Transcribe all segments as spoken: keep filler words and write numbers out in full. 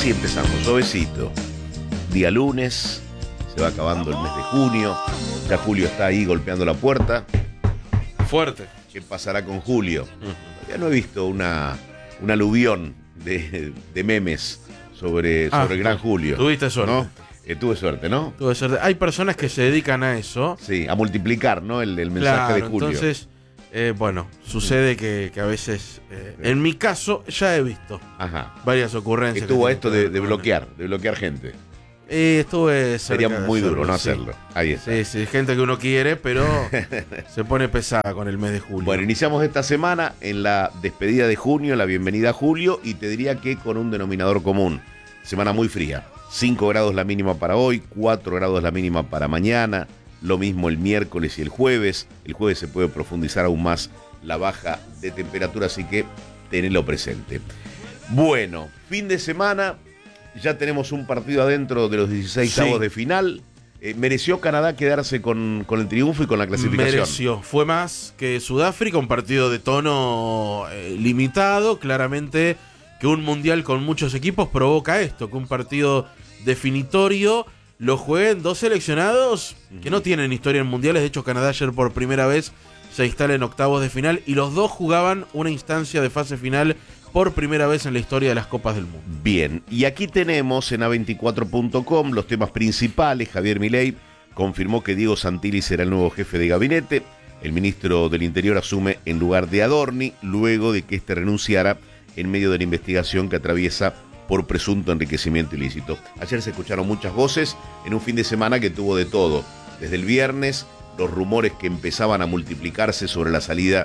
Así empezamos, suavecito. Día lunes, se va acabando el mes de junio. Ya Julio está ahí golpeando la puerta. Fuerte. ¿Qué pasará con Julio? Ya no he visto una, un aluvión de, de memes sobre, Ah, sobre el gran Julio. Tuviste suerte. ¿No? Eh, tuve suerte, ¿no? Tuve suerte. Hay personas que se dedican a eso. Sí, a multiplicar, ¿no? El, el mensaje Claro, de Julio. entonces, eh, bueno, sucede que, que a veces, eh, en mi caso, ya he visto Ajá. varias ocurrencias. Estuvo que esto tienen que de, ver de con- bloquear, de bloquear gente. Eh, estuve cerca Sería de muy hacerlo, duro no sí. hacerlo. Ahí está. Sí, sí, gente que uno quiere, pero se pone pesada con el mes de julio. Bueno, iniciamos esta semana en la despedida de junio, la bienvenida a julio, y te diría que con un denominador común. Semana muy fría. cinco grados la mínima para hoy, cuatro grados la mínima para mañana. Lo mismo el miércoles y el jueves. El jueves se puede profundizar aún más la baja de temperatura, así que tenedlo presente. Bueno, fin de semana. Ya tenemos un partido adentro de los dieciséis Sí. avos de final. Eh, ¿Mereció Canadá quedarse con, con el triunfo y con la clasificación? Mereció. Fue más que Sudáfrica, un partido de tono eh, limitado. Claramente que un mundial con muchos equipos provoca esto, que un partido definitorio lo jueguen dos seleccionados que no tienen historia en mundiales. De hecho, Canadá ayer por primera vez se instala en octavos de final y los dos jugaban una instancia de fase final por primera vez en la historia de las Copas del Mundo. Bien, y aquí tenemos en A veinticuatro punto com los temas principales. Javier Milei confirmó que Diego Santilli será el nuevo jefe de gabinete. El ministro del Interior asume en lugar de Adorni, luego de que éste renunciara en medio de la investigación que atraviesa por presunto enriquecimiento ilícito. Ayer se escucharon muchas voces en un fin de semana que tuvo de todo. Desde el viernes, los rumores que empezaban a multiplicarse sobre la salida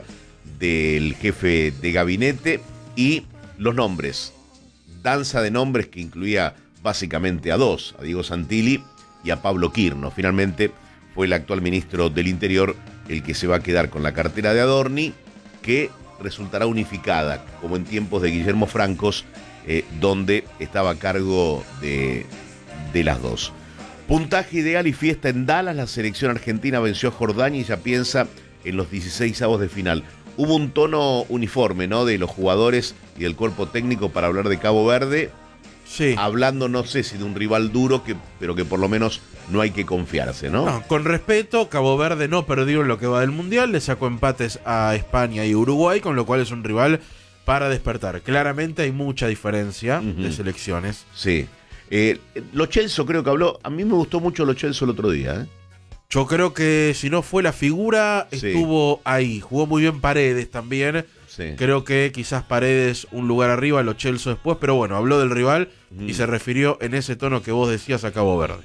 del jefe de gabinete y los nombres. Danza de nombres que incluía básicamente a dos, a Diego Santilli y a Pablo Quirno. Finalmente fue el actual ministro del Interior el que se va a quedar con la cartera de Adorni, que resultará unificada, como en tiempos de Guillermo Francos, eh, donde estaba a cargo de, de las dos. Puntaje ideal y fiesta en Dallas. La selección argentina venció a Jordania y ya piensa en los dieciséis avos de final. Hubo un tono uniforme, ¿no?, de los jugadores y del cuerpo técnico para hablar de Cabo Verde. Sí. Hablando, no sé si de un rival duro, que, pero que por lo menos no hay que confiarse, ¿no? No, con respeto, Cabo Verde no perdió en lo que va del Mundial, le sacó empates a España y Uruguay, con lo cual es un rival para despertar. Claramente hay mucha diferencia Uh-huh. de selecciones. Sí. Eh, Lo Celso creo que habló. A mí me gustó mucho Lo Celso el otro día, ¿eh? Yo creo que si no fue la figura, Sí. estuvo ahí. Jugó muy bien Paredes también. Sí. Creo que quizás Paredes un lugar arriba, Lo Celso después, pero bueno, habló del rival Uh-huh. y se refirió en ese tono que vos decías a Cabo Verde.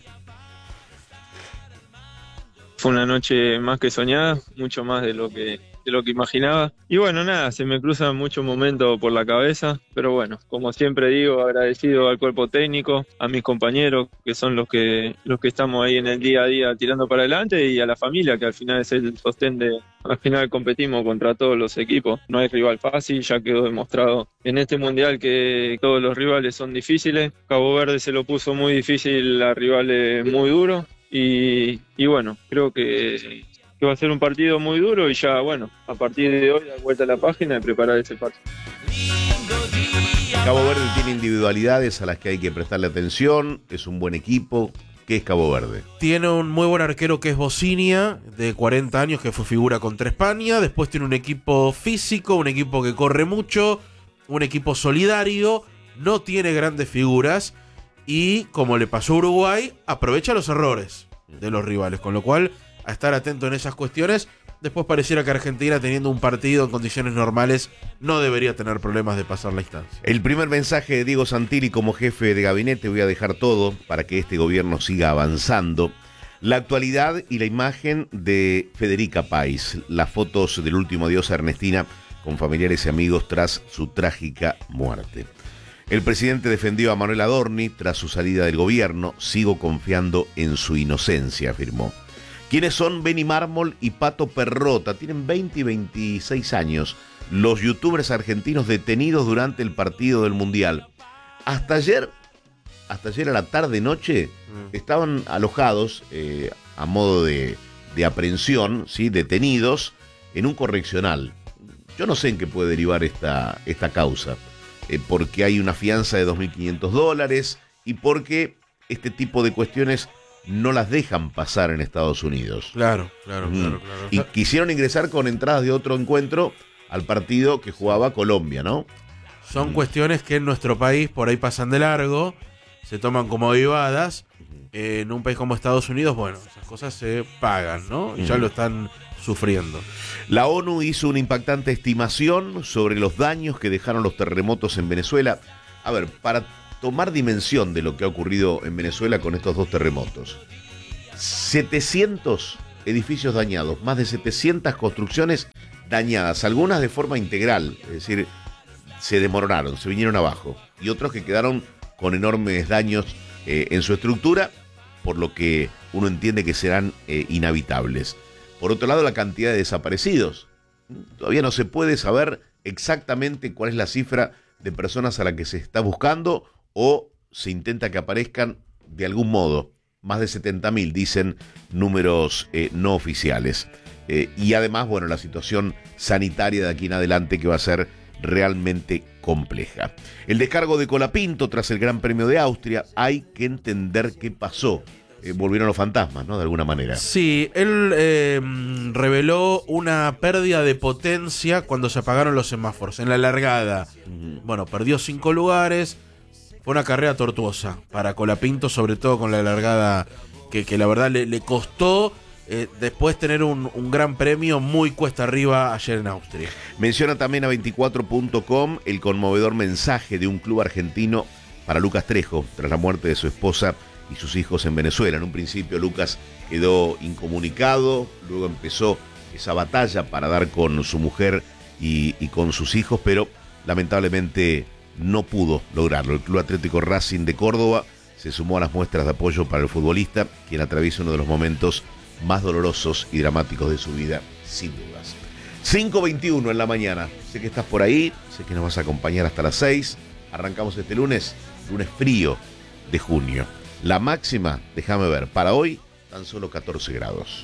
Fue una noche más que soñada, mucho más de lo que, de lo que imaginaba. Y bueno, nada, se me cruzan muchos momentos por la cabeza, pero bueno, como siempre digo, agradecido al cuerpo técnico, a mis compañeros, que son los que, los que estamos ahí en el día a día tirando para adelante, y a la familia, que al final es el sostén de... Al final competimos contra todos los equipos, no hay rival fácil, ya quedó demostrado en este mundial que todos los rivales son difíciles. Cabo Verde se lo puso muy difícil a rivales muy duros. Y, y bueno, creo que, que va a ser un partido muy duro y ya, bueno, a partir de hoy dar vuelta a la página y preparar ese partido. Cabo Verde tiene individualidades a las que hay que prestarle atención. Es un buen equipo. ¿Qué es Cabo Verde? Tiene un muy buen arquero que es Bocinia, de cuarenta años, que fue figura contra España. Después tiene un equipo físico, un equipo que corre mucho, un equipo solidario, no tiene grandes figuras y, como le pasó a Uruguay, aprovecha los errores de los rivales, con lo cual a estar atento en esas cuestiones. Después pareciera que Argentina, teniendo un partido en condiciones normales, no debería tener problemas de pasar la instancia. El primer mensaje de Diego Santilli como jefe de gabinete: voy a dejar todo para que este gobierno siga avanzando. La actualidad y la imagen de Federica País, las fotos del último adiós a Ernestina con familiares y amigos tras su trágica muerte. El presidente defendió a Manuel Adorni tras su salida del gobierno. Sigo confiando en su inocencia, afirmó. ¿Quiénes son Benny Mármol y Pato Perrota? Tienen veinte y veintiséis años. Los youtubers argentinos detenidos durante el partido del Mundial. Hasta ayer, hasta ayer a la tarde-noche, mm. estaban alojados eh, a modo de, de aprehensión, ¿sí? Detenidos en un correccional. Yo no sé en qué puede derivar esta, esta causa. eh, porque hay una fianza de dos mil quinientos dólares y porque este tipo de cuestiones no las dejan pasar en Estados Unidos. Claro, claro, mm. claro, claro. Y quisieron ingresar con entradas de otro encuentro al partido que jugaba Colombia, ¿no? Son mm. cuestiones que en nuestro país por ahí pasan de largo, se toman como avivadas. Eh, en un país como Estados Unidos, bueno, esas cosas se pagan, ¿no? Y mm. ya lo están sufriendo. La ONU hizo una impactante estimación sobre los daños que dejaron los terremotos en Venezuela. A ver, para tomar dimensión de lo que ha ocurrido en Venezuela con estos dos terremotos. setecientos edificios dañados, más de setecientas construcciones dañadas, algunas de forma integral, es decir, se desmoronaron, se vinieron abajo, y otros que quedaron con enormes daños eh, en su estructura, por lo que uno entiende que serán eh, inhabitables. Por otro lado, la cantidad de desaparecidos. Todavía no se puede saber exactamente cuál es la cifra de personas a la que se está buscando o se intenta que aparezcan de algún modo. Más de setenta mil, dicen números eh, no oficiales. Eh, y además, bueno, la situación sanitaria de aquí en adelante que va a ser realmente compleja. El descargo de Colapinto tras el Gran Premio de Austria, hay que entender qué pasó. Eh, volvieron los fantasmas, ¿no? De alguna manera. Sí, él eh, reveló una pérdida de potencia cuando se apagaron los semáforos, en la largada. Uh-huh. Bueno, perdió cinco lugares. Fue una carrera tortuosa para Colapinto, sobre todo con la largada que, que la verdad le, le costó eh, después tener un, un gran premio muy cuesta arriba ayer en Austria. Menciona también a veinticuatro punto com el conmovedor mensaje de un club argentino para Lucas Trejo tras la muerte de su esposa y sus hijos en Venezuela. En un principio Lucas quedó incomunicado, luego empezó esa batalla para dar con su mujer y, y con sus hijos, pero lamentablemente no pudo lograrlo. El Club Atlético Racing de Córdoba se sumó a las muestras de apoyo para el futbolista, quien atraviesa uno de los momentos más dolorosos y dramáticos de su vida, sin dudas. cinco veintiuno en la mañana. Sé que estás por ahí, sé que nos vas a acompañar hasta las seis. Arrancamos este lunes, lunes frío de junio. La máxima, déjame ver, para hoy tan solo catorce grados.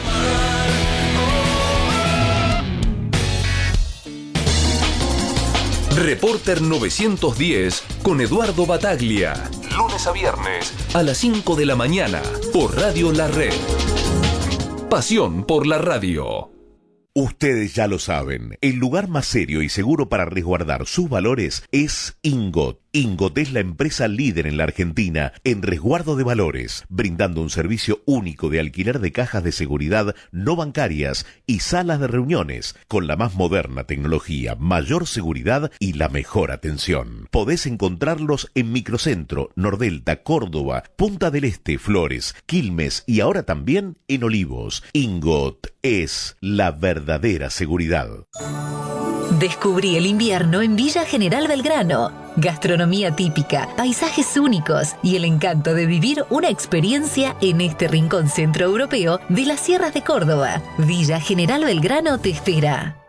Reporter novecientos diez con Eduardo Bataglia. Lunes a viernes a las cinco de la mañana por Radio La Red. Pasión por la radio. Ustedes ya lo saben, el lugar más serio y seguro para resguardar sus valores es Ingot. Ingot es la empresa líder en la Argentina en resguardo de valores, brindando un servicio único de alquiler de cajas de seguridad no bancarias y salas de reuniones, con la más moderna tecnología, mayor seguridad y la mejor atención. Podés encontrarlos en Microcentro, Nordelta, Córdoba, Punta del Este, Flores, Quilmes y ahora también en Olivos. Ingot es la verdadera seguridad. Descubrí el invierno en Villa General Belgrano. Gastronomía típica, paisajes únicos y el encanto de vivir una experiencia en este rincón centroeuropeo de las sierras de Córdoba. Villa General Belgrano te espera.